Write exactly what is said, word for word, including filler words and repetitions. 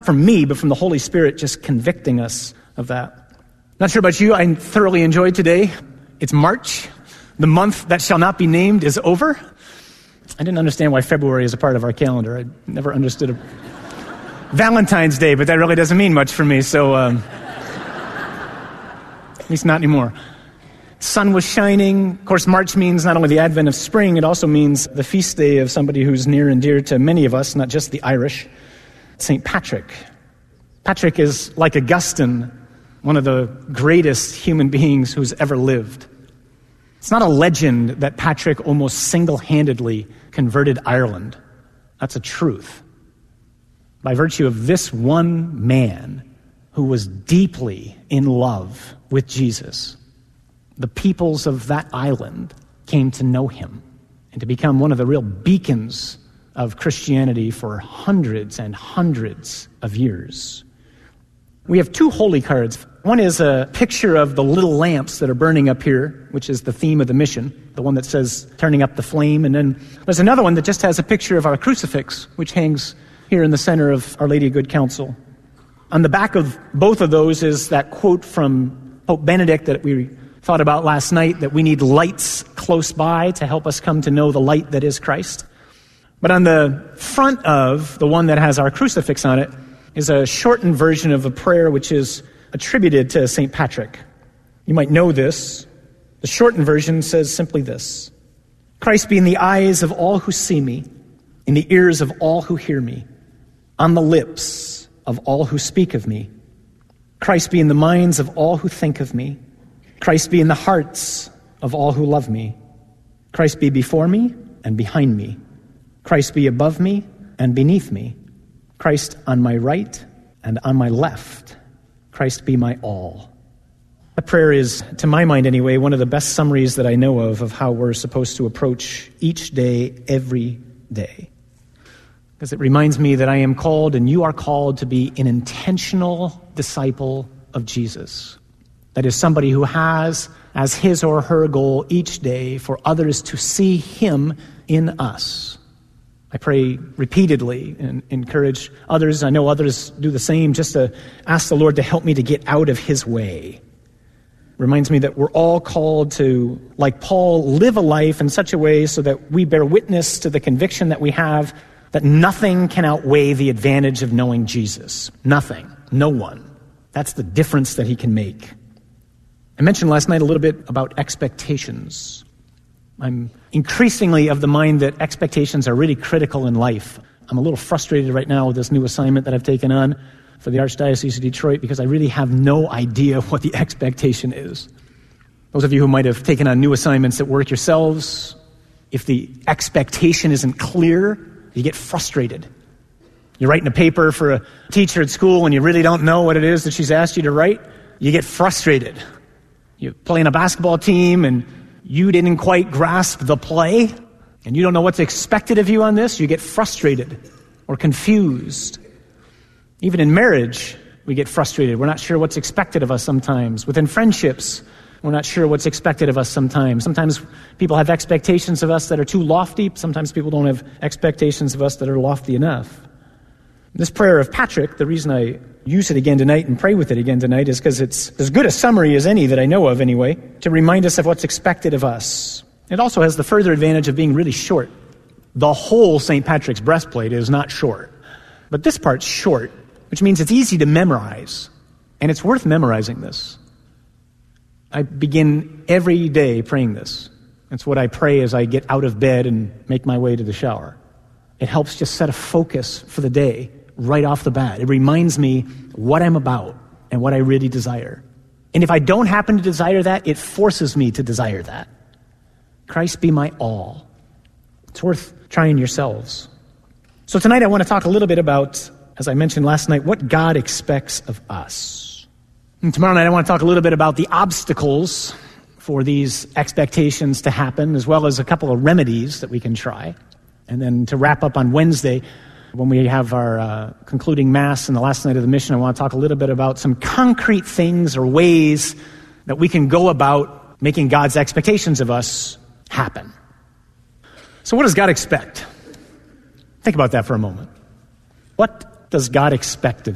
from me, but from the Holy Spirit just convicting us of that. Not sure about you, I thoroughly enjoyed today. It's March. The month that shall not be named is over. I didn't understand why February is a part of our calendar. I never understood a Valentine's Day, but that really doesn't mean much for me, so um, at least not anymore. Sun was shining. Of course, March means not only the advent of spring, it also means the feast day of somebody who's near and dear to many of us, not just the Irish, Saint Patrick. Patrick is like Augustine, one of the greatest human beings who's ever lived. It's not a legend that Patrick almost single-handedly converted Ireland. That's a truth. By virtue of this one man who was deeply in love with Jesus, the peoples of that island came to know him and to become one of the real beacons of Christianity for hundreds and hundreds of years. We have two holy cards. One is a picture of the little lamps that are burning up here, which is the theme of the mission, the one that says turning up the flame. And then there's another one that just has a picture of our crucifix, which hangs here in the center of Our Lady of Good Counsel. On the back of both of those is that quote from Pope Benedict that we thought about last night, that we need lights close by to help us come to know the light that is Christ. But on the front of the one that has our crucifix on it is a shortened version of a prayer which is attributed to Saint Patrick. You might know this. The shortened version says simply this: Christ be in the eyes of all who see me, in the ears of all who hear me, on the lips of all who speak of me. Christ be in the minds of all who think of me. Christ be in the hearts of all who love me. Christ be before me and behind me. Christ be above me and beneath me. Christ on my right and on my left. Christ be my all. That prayer is, to my mind anyway, one of the best summaries that I know of of how we're supposed to approach each day, every day. Because it reminds me that I am called and you are called to be an intentional disciple of Jesus. That is somebody who has as his or her goal each day for others to see him in us. I pray repeatedly and encourage others, I know others do the same, just to ask the Lord to help me to get out of his way. Reminds me that we're all called to, like Paul, live a life in such a way so that we bear witness to the conviction that we have that nothing can outweigh the advantage of knowing Jesus. Nothing. No one. That's the difference that he can make. I mentioned last night a little bit about expectations. I'm increasingly of the mind that expectations are really critical in life. I'm a little frustrated right now with this new assignment that I've taken on for the Archdiocese of Detroit because I really have no idea what the expectation is. Those of you who might have taken on new assignments at work yourselves, if the expectation isn't clear, you get frustrated. You're writing a paper for a teacher at school and you really don't know what it is that she's asked you to write, you get frustrated. You play in a basketball team and you didn't quite grasp the play and you don't know what's expected of you on this, you get frustrated or confused. Even in marriage, we get frustrated. We're not sure what's expected of us sometimes. Within friendships, we're not sure what's expected of us sometimes. Sometimes people have expectations of us that are too lofty. Sometimes people don't have expectations of us that are lofty enough. This prayer of Patrick, the reason I use it again tonight and pray with it again tonight is because it's as good a summary as any that I know of anyway, to remind us of what's expected of us. It also has the further advantage of being really short. The whole Saint Patrick's breastplate is not short, but this part's short, which means it's easy to memorize, and it's worth memorizing this. I begin every day praying this. It's what I pray as I get out of bed and make my way to the shower. It helps just set a focus for the day right off the bat. It reminds me what I'm about and what I really desire. And if I don't happen to desire that, it forces me to desire that. Christ be my all. It's worth trying yourselves. So tonight I want to talk a little bit about, as I mentioned last night, what God expects of us. And tomorrow night I want to talk a little bit about the obstacles for these expectations to happen, as well as a couple of remedies that we can try. And then to wrap up on Wednesday, when we have our uh, concluding Mass and the last night of the mission, I want to talk a little bit about some concrete things or ways that we can go about making God's expectations of us happen. So what does God expect? Think about that for a moment. What does God expect of